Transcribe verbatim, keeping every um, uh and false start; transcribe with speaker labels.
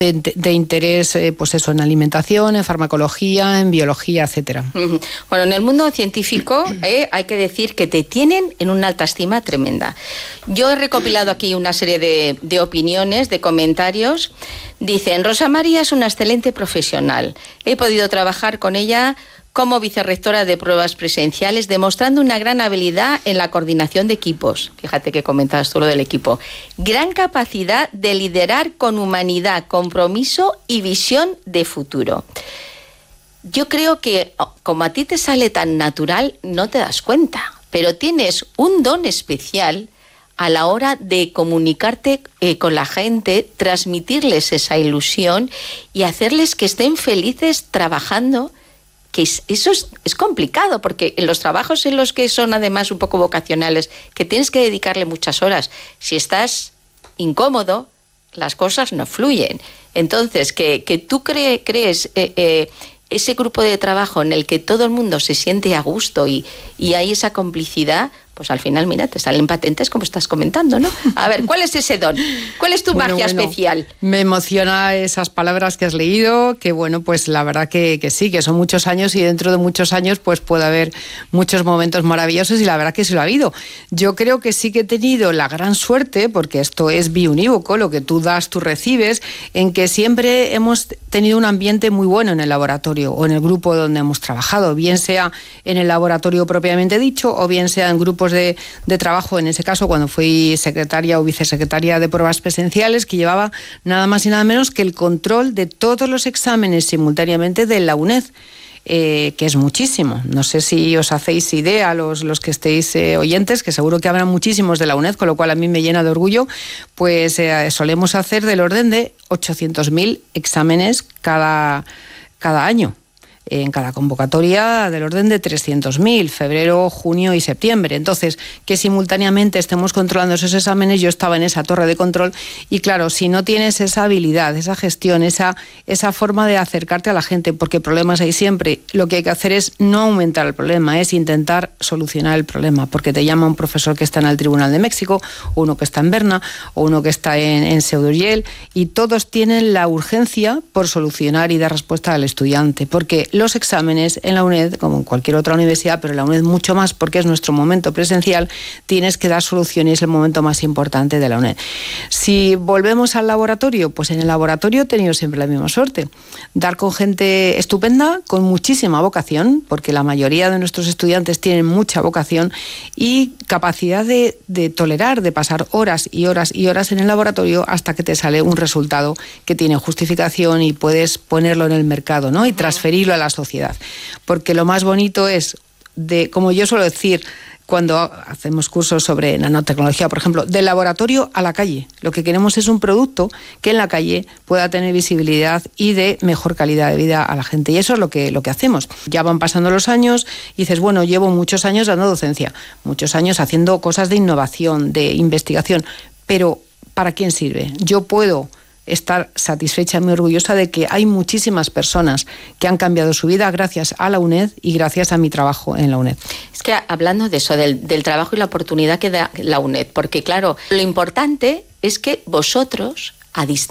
Speaker 1: de, de interés, eh, pues eso, en alimentación, en farmacología, en biología, etcétera.
Speaker 2: Bueno, en el mundo científico eh, hay que decir que te tienen en una alta estima tremenda. Yo he recopilado aquí una serie de, de opiniones, de comentarios. Dicen, Rosa María es una excelente profesional. He podido trabajar con ella como vicerrectora de pruebas presenciales, demostrando una gran habilidad en la coordinación de equipos. Fíjate que comentabas tú lo del equipo. Gran capacidad de liderar con humanidad, compromiso y visión de futuro. Yo creo que, como a ti te sale tan natural, no te das cuenta, pero tienes un don especial a la hora de comunicarte eh, con la gente, transmitirles esa ilusión y hacerles que estén felices trabajando, que eso es, es complicado, porque en los trabajos en los que son además un poco vocacionales, que tienes que dedicarle muchas horas, si estás incómodo, las cosas no fluyen. Entonces, que, que tú cre, crees eh, eh, ese grupo de trabajo en el que todo el mundo se siente a gusto y, y hay esa complicidad, pues al final, mira, te salen patentes como estás comentando, ¿no? A ver, ¿cuál es ese don? ¿Cuál es tu bueno, magia bueno, especial?
Speaker 1: Me emociona esas palabras que has leído, que bueno, pues la verdad que, que sí, que son muchos años y dentro de muchos años pues puede haber muchos momentos maravillosos y la verdad que sí lo ha habido. Yo creo que sí que he tenido la gran suerte, porque esto es biunívoco, lo que tú das, tú recibes, en que siempre hemos tenido un ambiente muy bueno en el laboratorio o en el grupo donde hemos trabajado, bien sea en el laboratorio propiamente dicho o bien sea en grupos De, de trabajo, en ese caso cuando fui secretaria o vicesecretaria de pruebas presenciales, que llevaba nada más y nada menos que el control de todos los exámenes simultáneamente de la UNED, eh, que es muchísimo. No sé si os hacéis idea los, los que estéis eh, oyentes, que seguro que habrá muchísimos de la UNED, con lo cual a mí me llena de orgullo, pues eh, solemos hacer del orden de ochocientos mil exámenes cada, cada año. En cada convocatoria del orden de trescientos mil, febrero, junio y septiembre. Entonces, que simultáneamente estemos controlando esos exámenes, yo estaba en esa torre de control y claro, si no tienes esa habilidad, esa gestión, esa, esa forma de acercarte a la gente, porque problemas hay siempre, lo que hay que hacer es no aumentar el problema, es intentar solucionar el problema, porque te llama un profesor que está en el Tribunal de México, uno que está en Berna, o uno que está en, en Pseudoriel, y todos tienen la urgencia por solucionar y dar respuesta al estudiante, porque los exámenes en la UNED, como en cualquier otra universidad, pero en la UNED mucho más porque es nuestro momento presencial, tienes que dar solución y es el momento más importante de la UNED. Si volvemos al laboratorio, pues en el laboratorio he tenido siempre la misma suerte. Dar con gente estupenda, con muchísima vocación, porque la mayoría de nuestros estudiantes tienen mucha vocación y capacidad de, de tolerar, de pasar horas y horas y horas en el laboratorio hasta que te sale un resultado que tiene justificación y puedes ponerlo en el mercado, ¿no? Y transferirlo a la sociedad. Porque lo más bonito es, de, como yo suelo decir, cuando hacemos cursos sobre nanotecnología, por ejemplo, del laboratorio a la calle. Lo que queremos es un producto que en la calle pueda tener visibilidad y de mejor calidad de vida a la gente. Y eso es lo que, lo que hacemos. Ya van pasando los años y dices, bueno, llevo muchos años dando docencia, muchos años haciendo cosas de innovación, de investigación, pero ¿para quién sirve? Yo puedo estar satisfecha y muy orgullosa de que hay muchísimas personas que han cambiado su vida gracias a la UNED y gracias a mi trabajo en la UNED.
Speaker 2: Es que hablando de eso, del, del trabajo y la oportunidad que da la UNED, porque claro, lo importante es que vosotros, a, dis,